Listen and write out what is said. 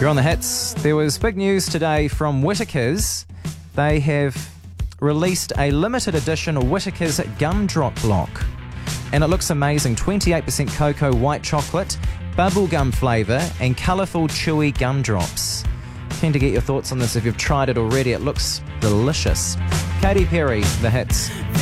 You're on the hits. There was big news today from Whittaker's. They have released a limited edition Whittaker's Gumdrop Block. And it looks amazing. 28% cocoa white chocolate, bubblegum flavour and colourful chewy gumdrops. Keen to get your thoughts on this if you've tried it already. It looks delicious. Katy Perry, the hits.